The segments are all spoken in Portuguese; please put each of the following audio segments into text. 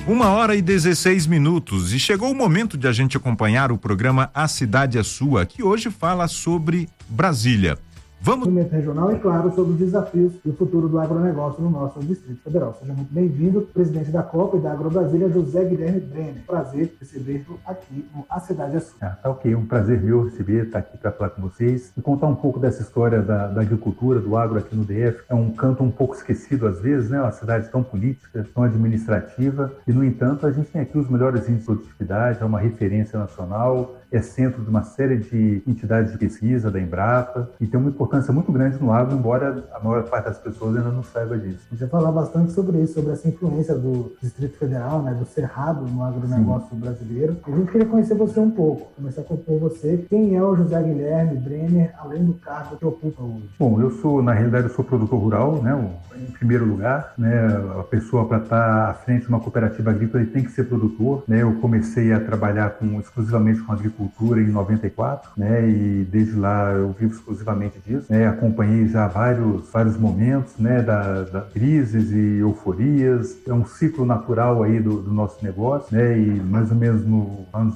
1h16 e chegou o momento de a gente acompanhar o programa A Cidade é Sua, que hoje fala sobre Brasília. Vamos... regional e, claro, sobre os desafios e o futuro do agronegócio no nosso Distrito Federal. Seja muito bem-vindo, presidente da Copa e da AgroBrasília, José Guilherme Brenner. Prazer recebê-lo aqui no A Cidade é Sua. Tá ok, um prazer meu receber, estar aqui para falar com vocês e contar um pouco dessa história da agricultura, do agro aqui no DF. É um canto um pouco esquecido às vezes, né? Uma cidade tão política, tão administrativa e, no entanto, a gente tem aqui os melhores índices de produtividade, é uma referência nacional, é centro de uma série de entidades de pesquisa da Embrapa e tem uma importância muito grande no agro, embora a maior parte das pessoas ainda não saiba disso. Você falar bastante sobre isso, sobre essa influência do Distrito Federal, né, do Cerrado no agronegócio brasileiro. E a gente queria conhecer você um pouco, começar por você. Quem é o José Guilherme Brenner, além do cargo que ocupa hoje? Bom, na realidade, eu sou produtor rural, né, em primeiro lugar, né, a pessoa para estar à frente de uma cooperativa agrícola ele tem que ser produtor, né, eu comecei a trabalhar exclusivamente com agricultura em 94, né, e desde lá eu vivo exclusivamente disso, né, acompanhei já vários momentos, né, da crises e euforias, é um ciclo natural aí do nosso negócio, né, e mais ou menos nos anos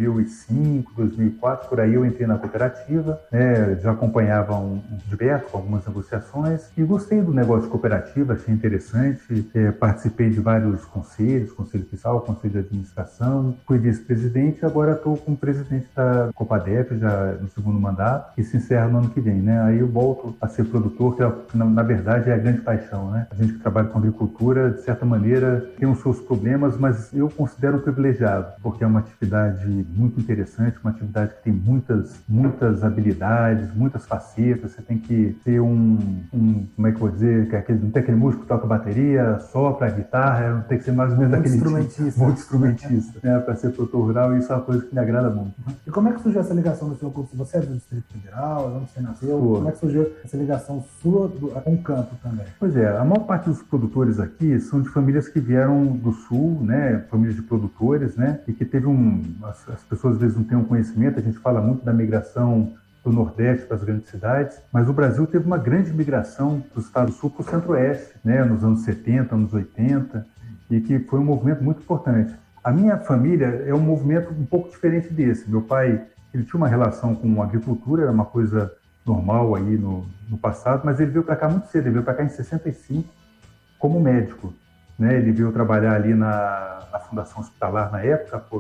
2005, 2004, por aí eu entrei na cooperativa, né, já acompanhava diverso, com algumas negociações, e gostei do negócio de cooperativa, achei interessante, participei de vários conselhos, conselho fiscal, conselho de administração, fui vice-presidente, agora estou como presidente da Copadef, já no segundo mandato, e se encerra no ano que vem, né? Aí eu volto a ser produtor, que na verdade é a grande paixão, né? A gente que trabalha com agricultura, de certa maneira, tem os seus problemas, mas eu considero privilegiado, porque é uma atividade muito interessante, uma atividade que tem muitas habilidades, muitas facetas, você tem que ter como é que eu vou dizer, não tem aquele músico que toca bateria, sopra a guitarra, não tem que ser mais ou menos aquele muito instrumentista, né? Para ser produtor rural, isso é uma coisa que me agrada muito. E como é que surgiu essa ligação do seu curso? Você é do Distrito Federal, onde você nasceu? Como é que surgiu essa ligação sua com o campo também? Pois é, a maior parte dos produtores aqui são de famílias que vieram do Sul, né? Famílias de produtores, né? E que teve as pessoas às vezes não têm um conhecimento, a gente fala muito da migração do Nordeste para as grandes cidades, mas o Brasil teve uma grande migração do estado do Sul para o Centro-Oeste, né? Nos anos 70, anos 80, e que foi um movimento muito importante. A minha família é um movimento um pouco diferente desse. Meu pai, ele tinha uma relação com a agricultura, era uma coisa normal aí no passado, mas ele veio para cá muito cedo, ele veio para cá em 65 como médico, né? Ele veio trabalhar ali na Fundação Hospitalar na época,